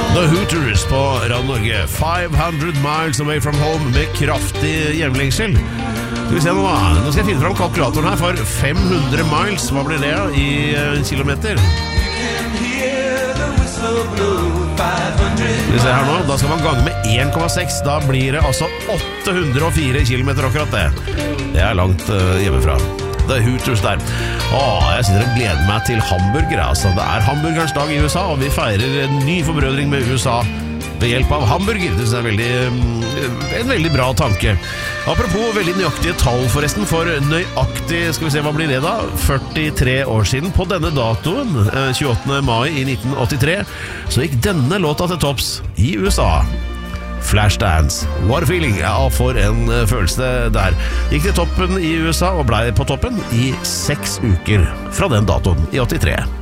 The Hooters på Radio Norge. 500 miles away from home med kraftig hjemlengsel. Skal vi se nå da. Nå skal jeg finne fram kalkulatoren her for 500 miles. Hva blir det i kilometer? Vi ser her nå, da skal man gange med 1,6. Da blir det altså 804 kilometer akkurat det. Det er langt hjemmefra. The Hooters der. Jeg sitter og gleder meg til hamburger. Altså. Det er hamburgerens dag i USA, og vi feirer en ny forbrødring med USA ved hjelp av hamburger. Det er en veldig bra tanke. Apropos veldig nøyaktige tall forresten, for nøyaktig, skal vi se, hva blir det da? 43 år siden på denne datoen, 28. mai i 1983, så gikk denne låta til topps i USA. Flashdance, What a Feeling. Ja, for en følelse der. Gikk til toppen i USA og ble på toppen i 6 uker fra den datoen i 83.